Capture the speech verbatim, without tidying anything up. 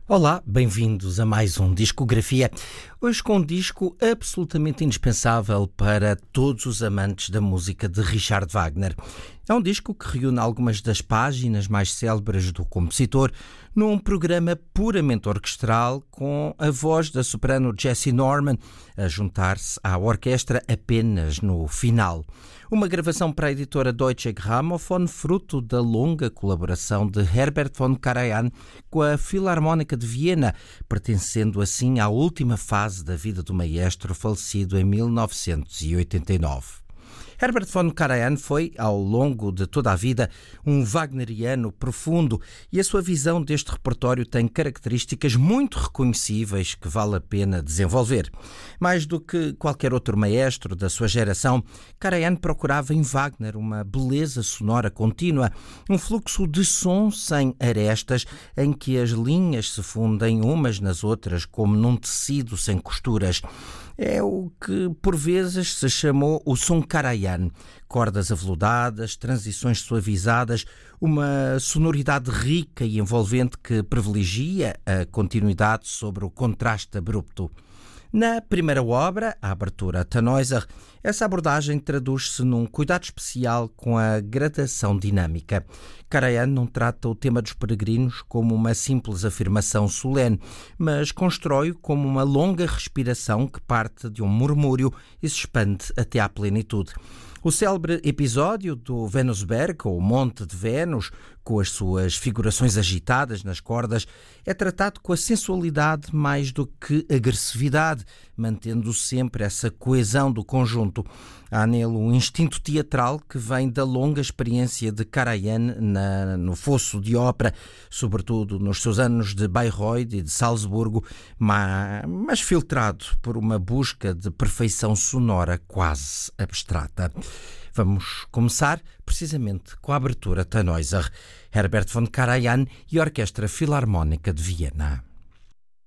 Olá, bem-vindos a mais um Discografia. Hoje com um disco absolutamente indispensável para todos os amantes da música de Richard Wagner. É um disco que reúne algumas das páginas mais célebres do compositor num programa puramente orquestral com a voz da soprano Jessie Norman a juntar-se à orquestra apenas no final. Uma gravação para a editora Deutsche Grammophon, fruto da longa colaboração de Herbert von Karajan com a Filarmónica de Viena, pertencendo assim à última fase da vida do maestro falecido em mil novecentos e oitenta e nove. Herbert von Karajan foi, ao longo de toda a vida, um wagneriano profundo e a sua visão deste repertório tem características muito reconhecíveis que vale a pena desenvolver. Mais do que qualquer outro maestro da sua geração, Karajan procurava em Wagner uma beleza sonora contínua, um fluxo de som sem arestas em que as linhas se fundem umas nas outras como num tecido sem costuras. É o que, por vezes, se chamou o som Karajan. Cordas aveludadas, transições suavizadas, uma sonoridade rica e envolvente que privilegia a continuidade sobre o contraste abrupto. Na primeira obra, a abertura Tannhäuser, essa abordagem traduz-se num cuidado especial com a gradação dinâmica. Karajan não trata o tema dos peregrinos como uma simples afirmação solene, mas constrói-o como uma longa respiração que parte de um murmúrio e se expande até à plenitude. O célebre episódio do Venusberg, ou Monte de Vênus, com as suas figurações agitadas nas cordas, é tratado com a sensualidade mais do que agressividade, mantendo sempre essa coesão do conjunto. Há nele um instinto teatral que vem da longa experiência de Karajan na, no fosso de ópera, sobretudo nos seus anos de Bayreuth e de Salzburgo, mas, mas filtrado por uma busca de perfeição sonora quase abstrata. Vamos começar precisamente com a abertura Tannhäuser, Herbert von Karajan e a Orquestra Filarmónica de Viena.